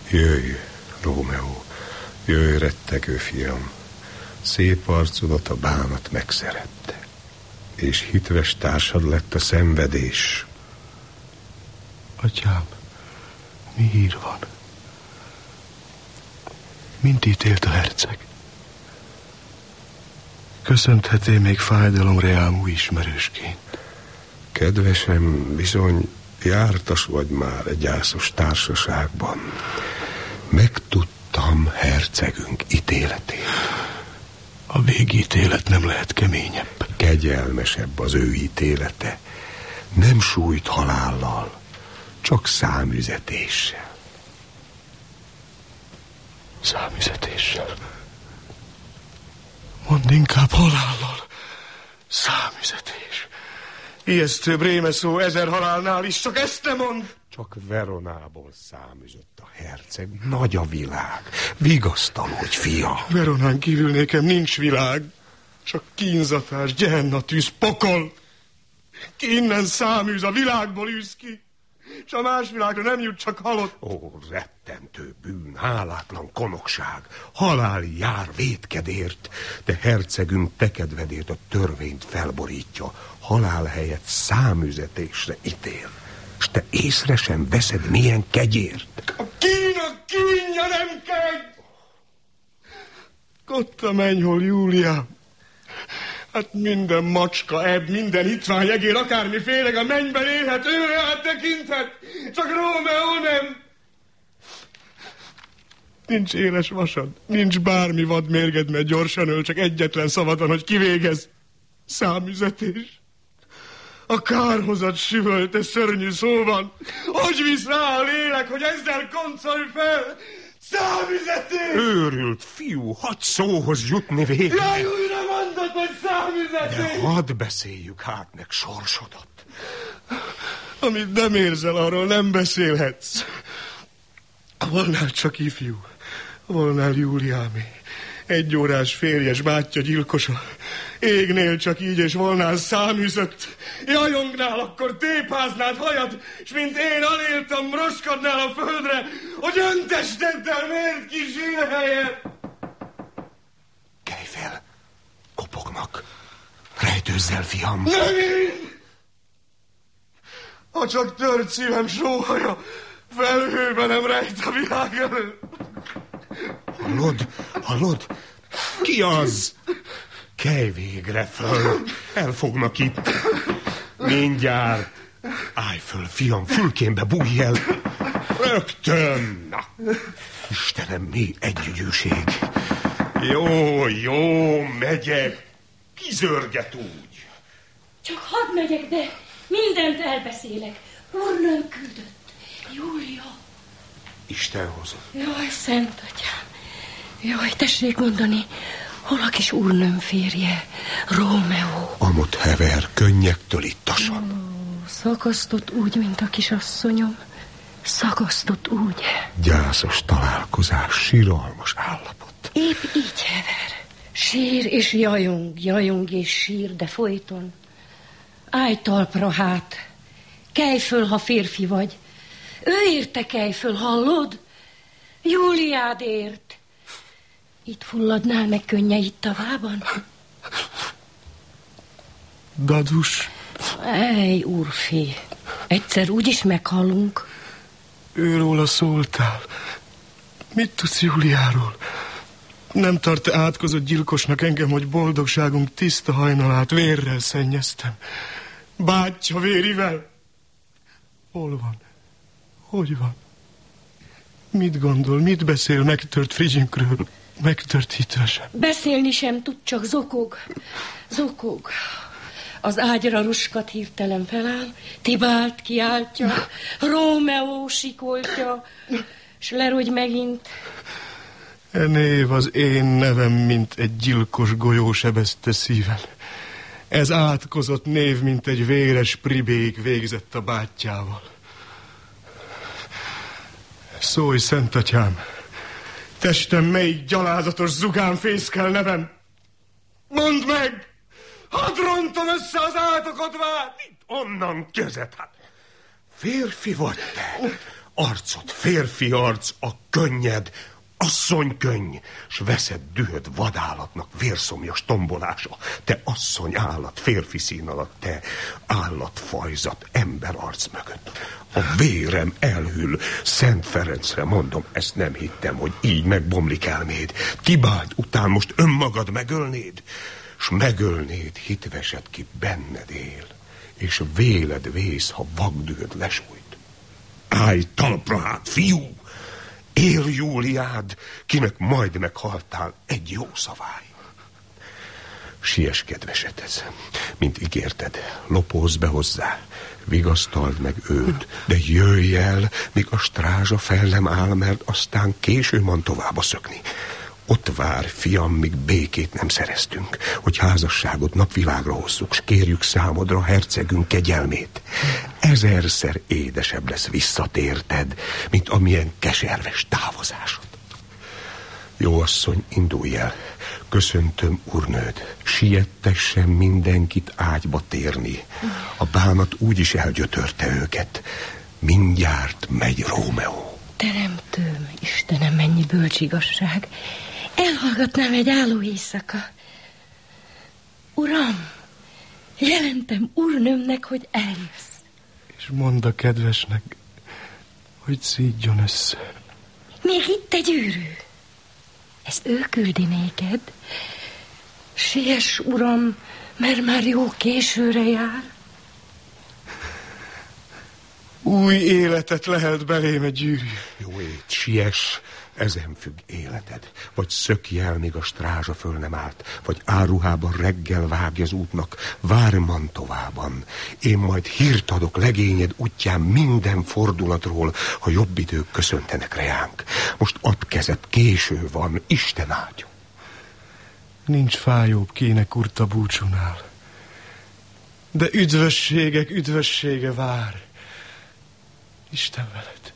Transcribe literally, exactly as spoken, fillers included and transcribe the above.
Jöjj, Rómeó, jöjj, rettegő fiam. Szép arcodat a bánat megszerette, és hitves társad lett a szenvedés. Atyám, mi hír van? Mint ítélt a herceg? Köszöntheti még fájdalom reámú ismerősként? Kedvesem, bizony jártas vagy már egy gyászos társaságban. Megtudtam hercegünk ítéletét. A végítélet nem lehet keményebb. Kegyelmesebb az ő ítélete. Nem sújt halállal, csak számüzetéssel. Számüzetéssel? Mondd inkább halállal. Számüzetés. Ijesztőbb réme szó ezer halálnál is, csak ezt nem mond. Csak Veronából számüzött a herceg. Nagy a világ. Vigasztalódj, fiam. Veronán kívül nékem nincs világ. Csak kínzatás, gyehennatűz, pokol. Ki innen száműz, a világból űz ki. S a más világra nem jut, csak halott. Ó, rettentő bűn, hálátlan konokság. Haláli jár vétkedért, de hercegünk tekedvedét a törvényt felborítja. Halál helyett számüzetésre ítél. S te észre sem veszed, milyen kegyért. A kínak kínja nem kegy. Ott a mennyhol, Júliám. Hát minden macska, ebb, minden hitvány, egér, akármi féleg a mennyben élhet, őre áttekinthet, csak Rómeó nem. Nincs éles vasad, nincs bármi vad mérged, mert gyorsan öl, csak egyetlen szavadon, hogy kivégez. Számüzetés. A kárhozat süvölte szörnyű szóban. Hogy visz rá a lélek, hogy ezzel koncolj fel? Számüzetés! Őrült fiú, hadd szóhoz jutni végre. Jaj, újra mondod, hogy számüzetés! De hadd beszéljük hát meg sorsodat. Amit nem érzel, arról nem beszélhetsz. Volnál csak ifjú, volnál Júliámé, egy órás férjes bátyja gyilkosa. Égnél csak így, és volnál száműzött. Jajongnál, akkor tépáznád hajad, és mint én aléltam, roskadnál a földre, hogy öntesteddel mért ki zsírhelyet. Kelj fel, kopognak. Rejtőzzel, fiam. Nem én! Ha csak tört szívem sóhaja, felhőben nem rejt a világ elő. Hallod? Hallod? Ki az? Kelj végre föl. Elfognak itt. Mindjárt. Állj föl, fiam, fülkénbe bújj el. Rögtön. Na. Istenem, mi együgyűség. Jó, jó, megyek. Kizörget úgy. Csak hadd megyek, de mindent elbeszélek. Úrnőm küldött. Júlia. Isten hozott. Jaj, szent atyám. Jaj, tessék mondani, hol a kis úrnőm férje, Rómeó? Amott hever, könnyektől ittasan. Ó, szakasztott úgy, mint a kisasszonyom. Szakasztott úgy. Gyászos találkozás, siralmas állapot. Épp így hever. Sír és jajong, jajong és sír, de folyton. Állj talpra hát. Kelj föl, ha férfi vagy. Ő érte kelj föl, hallod? Júliádért. Itt fulladnál meg könnyeit tavában? Dadus. Ej, úrfi, egyszer úgyis meghalunk. Őróla szóltál. Mit tudsz Júliáról? Nem tart átkozott gyilkosnak engem, hogy boldogságunk tiszta hajnalát vérrel szennyeztem. Bátyja vérivel. Hol van? Hogy van? Mit gondol, mit beszél megtört Frigyünkről, megtört hitvesen? Beszélni sem tud, csak zokog. Zokog. Az ágyra ruskat hirtelen feláll, Tibált kiáltja, Rómeó sikoltja, s lerogy megint. E név az én nevem, mint egy gyilkos golyó sebezte szíven. Ez átkozott név, mint egy véres pribék végzett a bátyjával. Szólj, szent atyám, testem melyik gyalázatos zugán fészkel nevem? Mondd meg! Hadd rontom össze az átokat vált! Onnan kezed, hát. Férfi vagy te. arcot, férfi arc, a könnyed, asszonykönny, s veszed dühöd vadállatnak vérszomjas tombolása. Te asszony állat, férfi szín alatt, te állatfajzat ember arc mögött. A vérem elhűl, Szent Ferencre mondom, ezt nem hittem, hogy így megbomlik elméd. Tibáld után most önmagad megölnéd, s megölnéd hitvesed, ki benned él, és véled vész, ha vakdühöd lesújt. Állj talpra hát, fiú! Él Júliád, kinek majd meghaltál egy jó szavály. Siess, kedvesedhez, mint ígérted, lopózz be hozzá, vigasztald meg őt, de jöjj el, míg a strázsa fel nem áll, mert aztán késő van tovább szökni. Ott vár, fiam, míg békét nem szereztünk, hogy házasságot napvilágra hozzuk, s kérjük számodra hercegünk kegyelmét. Ezerszer édesebb lesz visszatérted, mint amilyen keserves távozásod. Jó asszony, indulj el, köszöntöm urnőd, siettessem mindenkit ágyba térni. A bánat úgyis elgyötörte őket. Mindjárt megy Rómeó. Teremtőm, Istenem, mennyi bölcsigazság! Elhallgatnám egy álló éjszaka. Uram, jelentem úrnőmnek, hogy eljössz. És mondd a kedvesnek, hogy szídjon össze. Még itt egy űrű. Ezt ő küldi néked. Siess, uram, mert már jó későre jár. Új életet lehet belém egy gyűrű. Jó ét, siess, ezen függ életed. Vagy szökj el, míg a strázsa föl nem állt, vagy áruhában reggel vágj az útnak, várj Mantovában. Én majd hírt adok legényed útján minden fordulatról, ha jobb idők köszöntenek reánk. Most add kezed, késő van, Isten áldjon. Nincs fájóbb kéne kurta búcsúnál. De üdvösségek üdvössége vár. Isten veled.